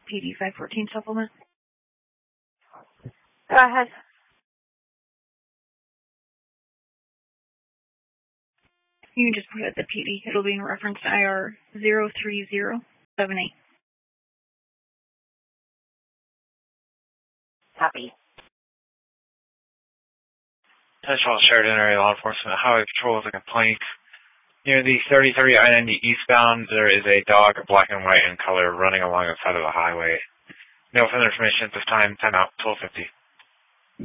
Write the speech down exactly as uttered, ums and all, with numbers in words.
P D five fourteen supplement. Go ahead. You can just put it at the P D. It'll be in reference to I R zero three zero seven eight. Copy. Central Sheridan Area Law Enforcement Highway Patrol with a complaint. Near the thirty-three I ninety eastbound, there is a dog, black and white in color, running along the side of the highway. No further information at this time. Time out. twelve fifty.